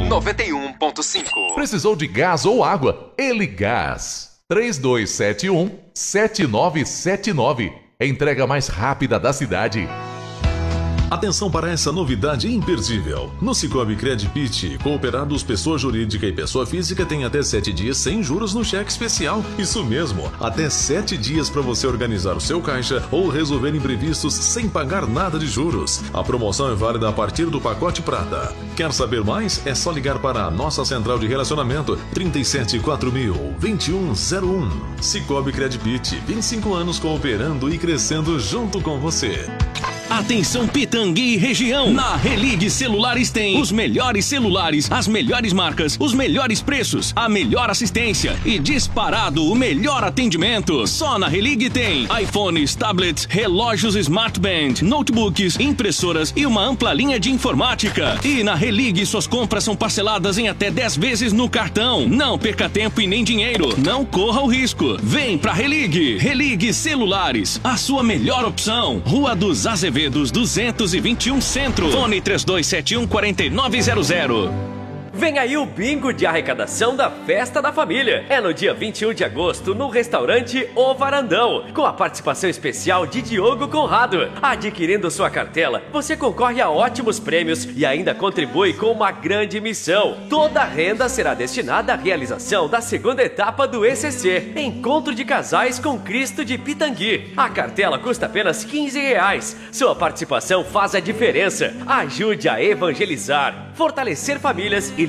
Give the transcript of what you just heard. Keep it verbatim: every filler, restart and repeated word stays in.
noventa e um ponto cinco. Precisou de gás ou água? Ele Gás. três dois sete um, sete nove sete nove. Entrega mais rápida da cidade. Atenção para essa novidade imperdível. No Cicobi Credit, cooperados pessoa jurídica e pessoa física têm até sete dias sem juros no cheque especial. Isso mesmo, até sete dias para você organizar o seu caixa ou resolver imprevistos sem pagar nada de juros. A promoção é válida a partir do pacote prata. Quer saber mais? É só ligar para a nossa central de relacionamento trinta e sete quatro mil, vinte e um zero um. Cicobi Credit, vinte e cinco anos cooperando e crescendo junto com você. Atenção Pitangui e região, na Relig Celulares tem os melhores celulares, as melhores marcas, os melhores preços, a melhor assistência e disparado o melhor atendimento. Só na Relig tem iPhones, tablets, relógios Smart Band, notebooks, impressoras e uma ampla linha de informática. E na Relig suas compras são parceladas em até dez vezes no cartão. Não perca tempo e nem dinheiro, não corra o risco. Vem pra Relig, Relig Celulares, a sua melhor opção. Rua dos Azevedos duzentos e vinte e um Centro. Fone três dois sete um, quatro nove zero zero. Vem aí o bingo de arrecadação da Festa da Família. É no dia vinte e um de agosto, no restaurante O Varandão, com a participação especial de Diogo Conrado. Adquirindo sua cartela, você concorre a ótimos prêmios e ainda contribui com uma grande missão. Toda a renda será destinada à realização da segunda etapa do E C C, Encontro de Casais com Cristo de Pitangui. A cartela custa apenas quinze reais. Sua participação faz a diferença. Ajude a evangelizar, fortalecer famílias e